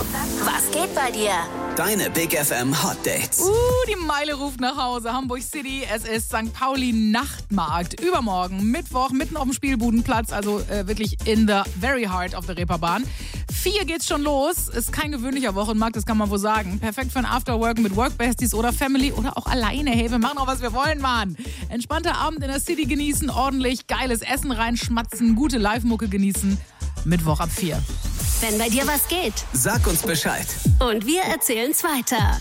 Was geht bei dir? Deine Big FM Hot Dates. Die Meile ruft nach Hause. Hamburg City. Es ist St. Pauli Nachtmarkt. Übermorgen, Mittwoch, mitten auf dem Spielbudenplatz. Also wirklich in the very heart of the Reeperbahn. 4 geht's schon los. Ist kein gewöhnlicher Wochenmarkt, das kann man wohl sagen. Perfekt für ein Afterwork mit Workbesties oder Family oder auch alleine. Hey, wir machen auch, was wir wollen, Mann. Entspannter Abend in der City genießen, ordentlich geiles Essen reinschmatzen, gute Live-Mucke genießen. Mittwoch ab 4. Wenn bei dir was geht. Sag uns Bescheid. Und wir erzählen's weiter.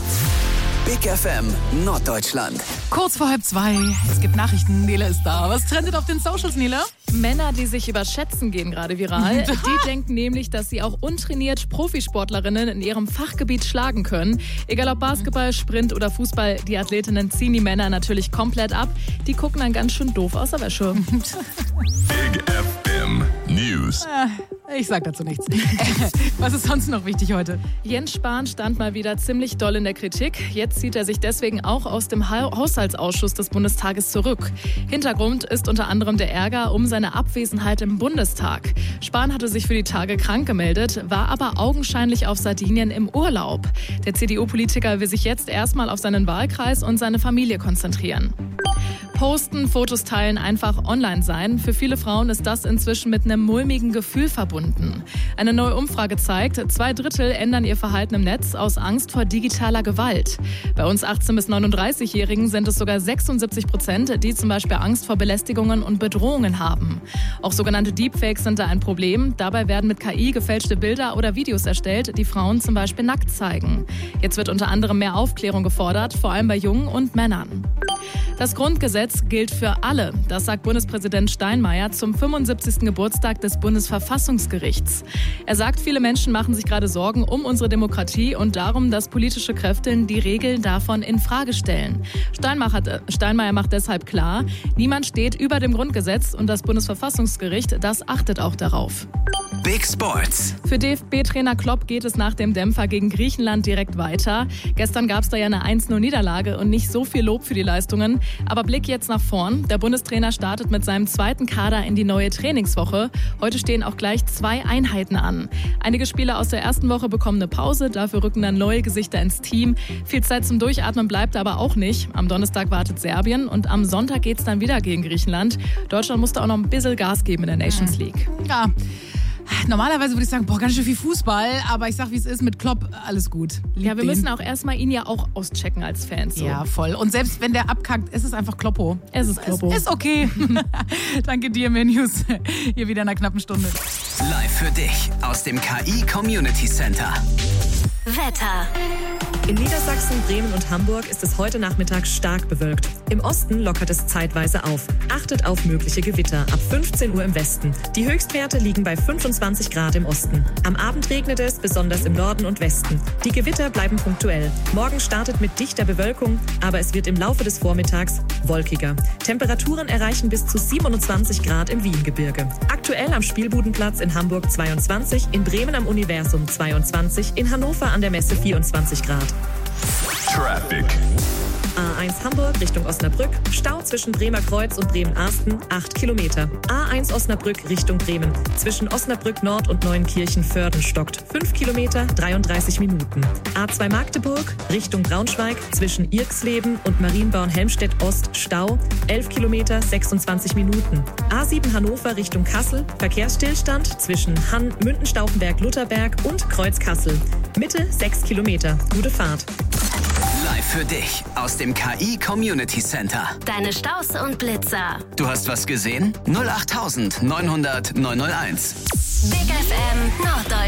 Big FM Norddeutschland. Kurz vor 1:30. Es gibt Nachrichten. Nele ist da. Was trendet auf den Socials, Nele? Männer, die sich überschätzen, gehen gerade viral. Die denken nämlich, dass sie auch untrainiert Profisportlerinnen in ihrem Fachgebiet schlagen können. Egal ob Basketball, Sprint oder Fußball, die Athletinnen ziehen die Männer natürlich komplett ab. Die gucken dann ganz schön doof aus der Wäsche. Big FM News. Ich sag dazu nichts. Was ist sonst noch wichtig heute? Jens Spahn stand mal wieder ziemlich doll in der Kritik. Jetzt zieht er sich deswegen auch aus dem Haushaltsausschuss des Bundestages zurück. Hintergrund ist unter anderem der Ärger um seine Abwesenheit im Bundestag. Spahn hatte sich für die Tage krank gemeldet, war aber augenscheinlich auf Sardinien im Urlaub. Der CDU-Politiker will sich jetzt erstmal auf seinen Wahlkreis und seine Familie konzentrieren. Posten, Fotos teilen, einfach online sein. Für viele Frauen ist das inzwischen mit einem mulmigen Gefühl verbunden. Eine neue Umfrage zeigt, 2/3 ändern ihr Verhalten im Netz aus Angst vor digitaler Gewalt. Bei uns 18- bis 39-Jährigen sind es sogar 76%, die zum Beispiel Angst vor Belästigungen und Bedrohungen haben. Auch sogenannte Deepfakes sind da ein Problem. Dabei werden mit KI gefälschte Bilder oder Videos erstellt, die Frauen zum Beispiel nackt zeigen. Jetzt wird unter anderem mehr Aufklärung gefordert, vor allem bei Jungen und Männern. Das Grundgesetz gilt für alle, das sagt Bundespräsident Steinmeier zum 75. Geburtstag des Bundesverfassungsgerichts. Er sagt, viele Menschen machen sich gerade Sorgen um unsere Demokratie und darum, dass politische Kräfte die Regeln davon in Frage stellen. Steinmeier macht deshalb klar, niemand steht über dem Grundgesetz und das Bundesverfassungsgericht, das achtet auch darauf. Big Sports. Für DFB-Trainer Klopp geht es nach dem Dämpfer gegen Griechenland direkt weiter. Gestern gab es da ja eine 1-0-Niederlage und nicht so viel Lob für die Leistungen. Aber Blick jetzt nach vorn. Der Bundestrainer startet mit seinem zweiten Kader in die neue Trainingswoche. Heute stehen auch gleich 2 Einheiten an. Einige Spieler aus der ersten Woche bekommen eine Pause, dafür rücken dann neue Gesichter ins Team. Viel Zeit zum Durchatmen bleibt aber auch nicht. Am Donnerstag wartet Serbien und am Sonntag geht es dann wieder gegen Griechenland. Deutschland musste auch noch ein bisschen Gas geben in der Nations League. Ja. Normalerweise würde ich sagen, ganz schön viel Fußball, aber ich sag, wie es ist, mit Klopp, alles gut. Ja, wir müssen auch erstmal ihn ja auch auschecken als Fans. So. Ja, voll. Und selbst wenn der abkackt, ist es einfach Kloppo. Es ist Kloppo. Ist okay. Danke dir, mehr News. Hier wieder in einer knappen Stunde. Live für dich aus dem KI Community Center. Wetter. In Niedersachsen, Bremen und Hamburg ist es heute Nachmittag stark bewölkt. Im Osten lockert es zeitweise auf. Achtet auf mögliche Gewitter ab 15 Uhr im Westen. Die Höchstwerte liegen bei 25 Grad im Osten. Am Abend regnet es, besonders im Norden und Westen. Die Gewitter bleiben punktuell. Morgen startet mit dichter Bewölkung, aber es wird im Laufe des Vormittags wolkiger. Temperaturen erreichen bis zu 27 Grad im Wiehengebirge. Aktuell am Spielbudenplatz in Hamburg 22, in Bremen am Universum 22, in Hannover an der Messe 24 Grad. Traffic. A1 Hamburg Richtung Osnabrück, Stau zwischen Bremer Kreuz und Bremen-Arsten, 8 Kilometer. A1 Osnabrück Richtung Bremen, zwischen Osnabrück Nord und Neuenkirchen-Vörden stockt, 5 Kilometer, 33 Minuten. A2 Magdeburg Richtung Braunschweig, zwischen Irxleben und Marienborn-Helmstedt Ost, Stau, 11 Kilometer, 26 Minuten. A7 Hannover Richtung Kassel, Verkehrsstillstand zwischen Mündenstauffenberg-Lutherberg und Kreuz-Kassel. Mitte 6 Kilometer. Gute Fahrt. Live für dich aus dem KI Community Center. Deine Staus und Blitzer. Du hast was gesehen? 08900 901. Big FM Norddeutschland.